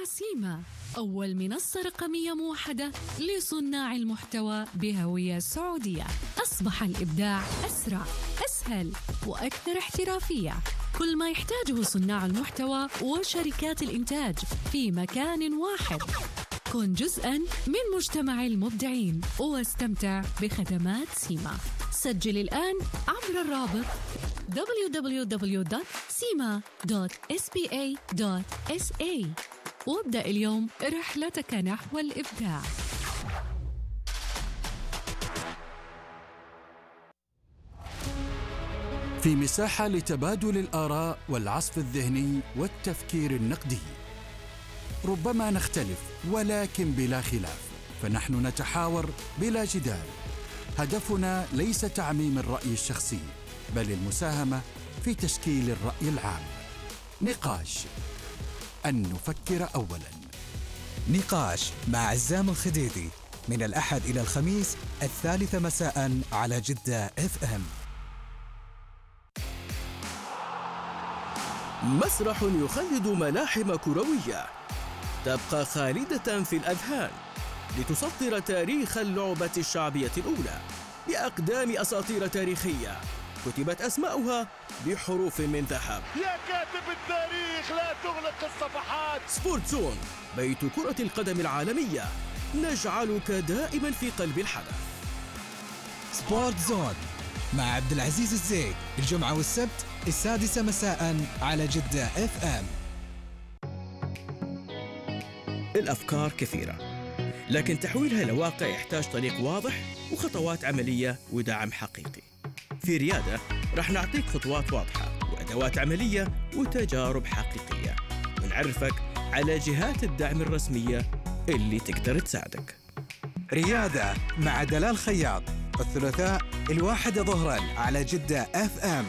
سيما، أول منصة رقمية موحدة لصناع المحتوى بهوية سعودية. أصبح الإبداع أسرع، أسهل وأكثر احترافية. كل ما يحتاجه صناع المحتوى وشركات الإنتاج في مكان واحد. كن جزءاً من مجتمع المبدعين واستمتع بخدمات سيما. سجل الآن عبر الرابط www.sima.sba.sa وابدأ اليوم رحلتك نحو الإبداع. في مساحة لتبادل الآراء والعصف الذهني والتفكير النقدي. ربما نختلف ولكن بلا خلاف، فنحن نتحاور بلا جدال. هدفنا ليس تعميم الرأي الشخصي، بل المساهمة في تشكيل الرأي العام. نقاش، أن نفكر أولاً. نقاش مع عزام الخديدي من الأحد إلى الخميس 3 مساء على جدة FM. مسرح يخلد ملاحم كروية تبقى خالدة في الأذهان لتسطر تاريخ اللعبة الشعبية الأولى بأقدام أساطير تاريخية كتبت أسماؤها بحروف من ذهب. يا كاتب التاريخ لا تغلق الصفحات. سبورت زون، بيت كرة القدم العالمية، نجعلك دائما في قلب الحدث. سبورت زون مع عبد العزيز الزيد الجمعة والسبت 6 مساء على جدة FM. الأفكار كثيرة، لكن تحويلها إلى واقع يحتاج طريق واضح وخطوات عملية ودعم حقيقي. في ريادة رح نعطيك خطوات واضحة وأدوات عملية وتجارب حقيقية، ونعرفك على جهات الدعم الرسمية اللي تقدر تساعدك. ريادة مع دلال خياط الثلاثاء 1 ظهرا على جدة FM.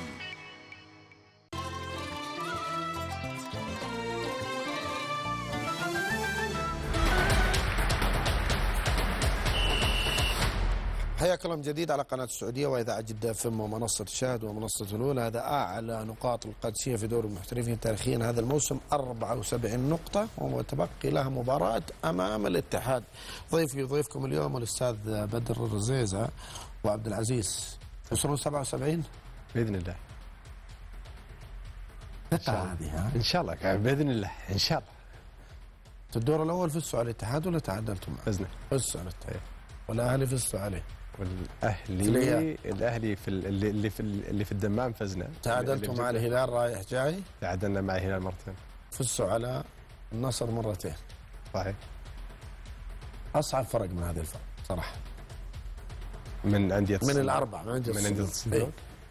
حياكم الله من جديد على قناة السعودية وإذاعة جدة FM ومنصة شاهد ومنصة الأولى. هذا أعلى نقاط القادسية في دوري المحترفين تاريخيا هذا الموسم، 74 نقطة، ومتبقي لها مباراة أمام الاتحاد. ضيفكم اليوم الأستاذ بدر الرزيزة وعبد العزيز. يوصلون 77 بإذن الله. إن شاء الله بإذن الله إن شاء الله. الدور الأول فزتوا على الاتحاد ولا تعادلتوا معه؟ فزنا. فزتوا على الاتحاد والأهلي فزتوا عليه. الأهلي في اللي في الدمام فزنا. تعادلتوا مع الهلال رايح جاي. تعادلنا مع الهلال مرتين. فزتوا على النصر مرتين. صحيح. أصعب فرق من هذه الفرق صراحة. من أندية من الأربعة من أندية الصدور.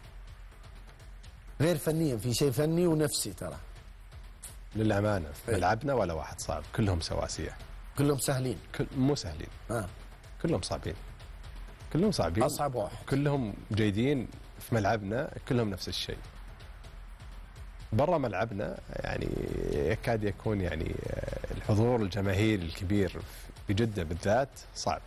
غير فنيا، في شيء فني ونفسي ترى. للأمانة في ملعبنا ولا واحد صعب، كلهم سواسية. كلهم سهلين. مو سهلين. كلهم صعبين. كلهم صعبين. أصعب واحد. كلهم جيدين في ملعبنا، كلهم نفس الشيء. برا ملعبنا يعني يكاد يكون يعني الحضور الجماهيري الكبير في جدة بالذات صعب.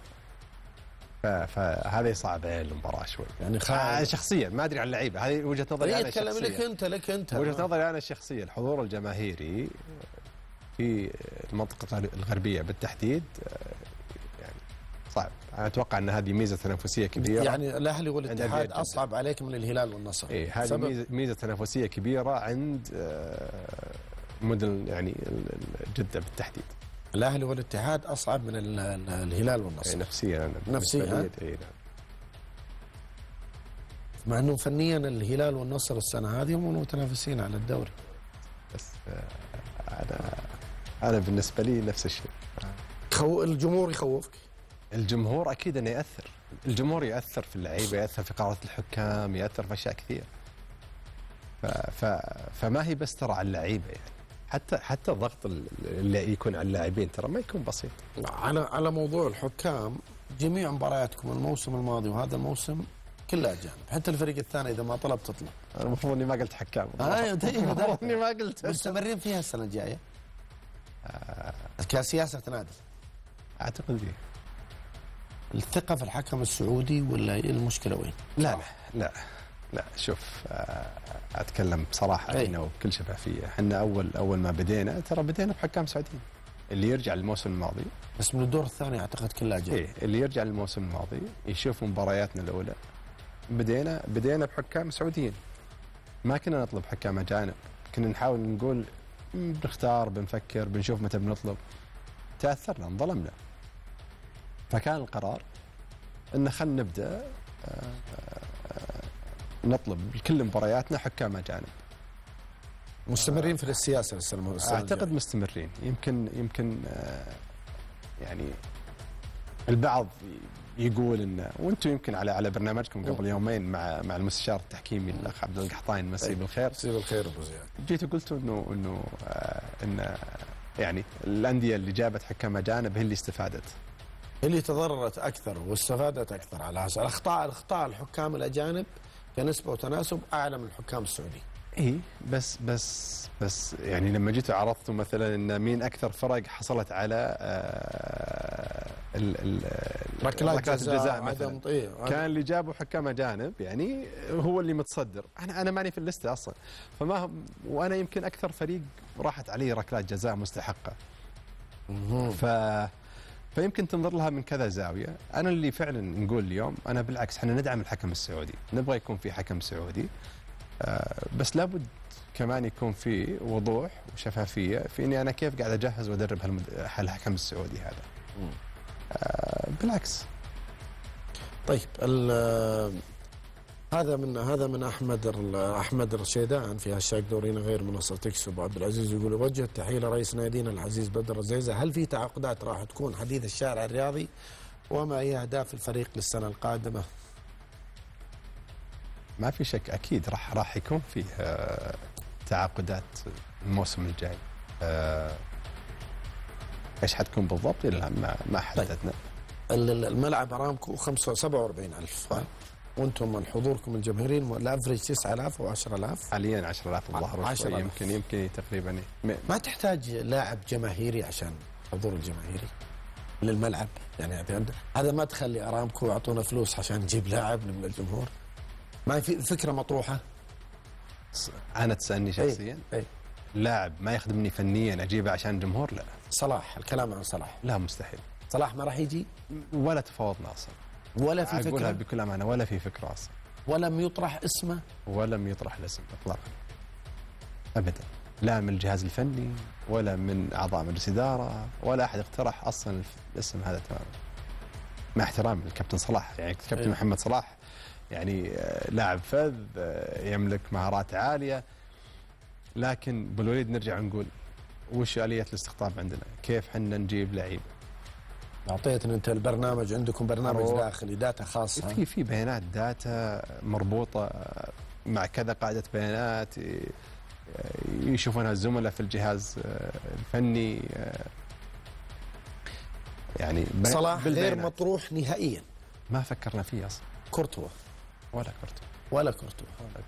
فهذا يصعب على المباراة شوي. يعني شخصيا ما أدري عن اللعيبة، هذه وجهة نظري أنا الشخصية. لك أنت وجهة نظري أنا الشخصية، الحضور الجماهيري في المنطقة الغربية بالتحديد يعني صعب. أنا أتوقع أن هذه ميزة تنافسية كبيرة. يعني الأهلي والاتحاد أصعب عليك من الهلال والنصر. هذه ميزة تنافسية كبيرة عند مدن يعني جدة بالتحديد. الأهلي والاتحاد أصعب من الهلال والنصر. نفسيا مع أنه فنيا الهلال والنصر السنة هذه هم متنافسين على الدوري. بس أنا بالنسبة لي نفس الشيء. الجمهور يخوفك؟ الجمهور أكيد أنه يأثر. الجمهور يأثر في اللعيبة، يأثر في قرارات الحكام، يأثر في أشياء كثير. فما هي بس ترى على اللعيبة يعني. حتى الضغط اللي يكون على اللاعبين ترى ما يكون بسيط. على موضوع الحكام، جميع مبارياتكم الموسم الماضي وهذا الموسم كلها أجانب، حتى الفريق الثاني إذا ما طلب تطلب. أنا المفروض إني ما قلت حكام. المفروض إني ما قلت. مستمرين فيها السنة الجاية. كسياسة نادي. أعتقد فيه. الثقة في الحكم السعودي ولا المشكلة وين؟ لا شوف أتكلم بصراحة هنا وبكل شفافية. احنا أول ما بدينا ترى بدينا بحكام سعوديين. اللي يرجع للموسم الماضي، بس من الدور الثاني اعتقد كلها اجانب. اللي يرجع للموسم الماضي يشوف مبارياتنا الاولى، بدينا بحكام سعوديين، ما كنا نطلب حكام اجانب، كنا نحاول نقول بنختار، بنفكر، بنشوف متى بنطلب. تاثرنا، انظلمنا، فكان القرار ان خلينا نبدا نطلب كل مبارياتنا حكام اجانب. مستمرين في السياسه السنه اعتقد مستمرين. يمكن يعني البعض يقول ان، وانتم يمكن على برنامجكم قبل يومين مع المستشار التحكيمي الاخ عبد القحطاني، مسيه بالخير. مسيه بالخير ابو زياد. جيتوا قلتوا انه يعني الانديه اللي جابت حكام اجانب هي اللي استفادت، اللي تضررت اكثر واستفادت اكثر. على هذا الاخطاء الحكام الاجانب كنسبه وتناسب اعلى من الحكام السعودي. اي بس يعني لما جيتوا عرضتوا مثلا ان مين اكثر فرق حصلت على ركلات الجزاء مثلا، كان اللي جابوا حكام اجانب يعني هو اللي متصدر. انا ماني في اللسته اصلا، وانا يمكن اكثر فريق راحت عليه ركلات جزاء مستحقه. فيمكن تنظر لها من كذا زاويه. انا اللي فعلا نقول اليوم، انا بالعكس احنا ندعم الحكم السعودي، نبغى يكون في حكم سعودي، بس لابد كمان يكون في وضوح وشفافيه في اني انا كيف قاعد اجهز وادرب الحكم السعودي هذا. بالعكس. طيب هذا من احمد الرشيدان في هاشتاج دورينا غير منصه تكس. ابو عبد العزيز يقول وجه التحيه لرئيس نادينا العزيز بدر الزيزه، هل في تعاقدات راح تكون حديث الشارع الرياضي؟ وما هي اهداف الفريق للسنه القادمه؟ ما في شك، اكيد راح يكون فيه تعاقدات الموسم الجاي. ايش حتكون بالضبط؟ لا ما حددنا. الملعب ارامكو 47,000 وانتم من حضوركم الجماهيري الافريج 9,000 او 10,000 حاليا 10,000 الظاهر، يمكن تقريبا. ما تحتاج لاعب جماهيري عشان حضور الجماهيري للملعب، يعني هذا ما تخلي ارامكو يعطونا فلوس عشان نجيب لاعب من الجمهور. ما في فكره مطروحه؟ انا تسالني شخصيا لاعب ما يخدمني فنيا اجيبه عشان الجمهور؟ لا. صلاح، الكلام عن صلاح لا، مستحيل. صلاح ما راح يجي ولا تفاوضنا اصلا، ولا في فكره، اقولها بكل امانه، ولا في فكره اصلا، ولم يطرح اسمه، ولم يطرح الاسم اطلاقا ابدا، لا من الجهاز الفني ولا من اعضاء مجلس اداره، ولا احد اقترح اصلا الاسم هذا تماما. مع احترام الكابتن صلاح، يعني الكابتن محمد صلاح يعني لاعب فذ يملك مهارات عاليه، لكن بالوليد نرجع نقول وش آلية الاستقطاب عندنا؟ كيف حنا نجيب لعيب؟ أعطيتنا أنت البرنامج، عندكم برنامج داخلي داتا خاصة، في بيانات داتا مربوطة مع كذا قاعدة بيانات يشوفونها الزملاء في الجهاز الفني. يعني صلاح غير مطروح نهائيا، ما فكرنا فيه أصلا. كورتوا ولا كورتوا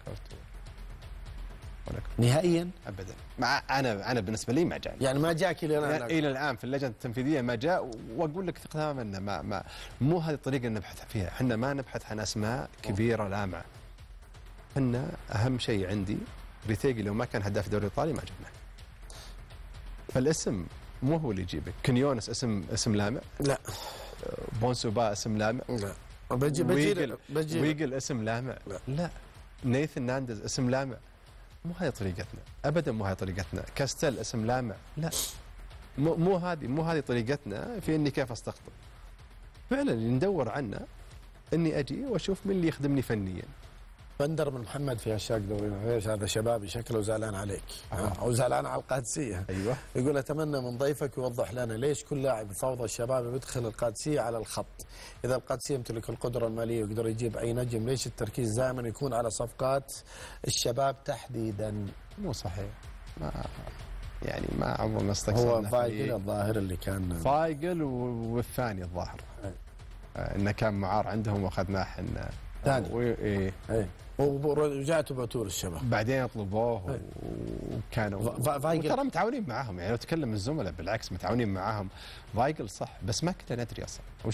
ولكن نهائيا ابدا. انا بالنسبه لي ما جاء، يعني ما جاك الى الان في اللجنه التنفيذيه ما جاء، واقول لك تماما انه مو هذه الطريقه اللي نبحث فيها. احنا ما نبحث عن اسماء كبيره لامعه، احنا اهم شيء عندي ريتيجي لو ما كان هداف الدوري الايطالي ما جبناه. فالاسم مو هو اللي يجيبك. كنيونس اسم لامع؟ لا. بونسوبا اسم لامع؟ لا. ويجل اسم لامع؟ لا. نيثن ناندز اسم لامع؟ مو هذه طريقتنا ابدا، مو هذه طريقتنا. كاستيل اسم لامع؟ لا. مو هذه طريقتنا في اني كيف استقطب. فعلا اللي ندور عنه اني اجي واشوف من اللي يخدمني فنيا. بندر بن محمد في هاشتاج دورينا غير، هذا شبابي شكله زعلان عليك او زعلان على القادسيه. ايوه. يقول اتمنى من ضيفك يوضح لنا ليش كل لاعب فوضى الشباب يدخل القادسيه على الخط؟ اذا القادسيه يمتلك القدره الماليه ويقدر يجيب اي نجم، ليش التركيز دائما يكون على صفقات الشباب تحديدا؟ مو صحيح. ما عمرنا استقصدنا. هو فايقل الظاهر اللي كان فايقل، والثاني الظاهر انه كان معار عندهم واخذناه احنا ثاني. ورجعتوا بعتوا الشباب بعدين طلبوه وكانوا ترى متعاونين معاهم. يعني لو تكلم الزملاء بالعكس متعاونين معاهم. فايقل صح، بس ما كنا ندري اصلا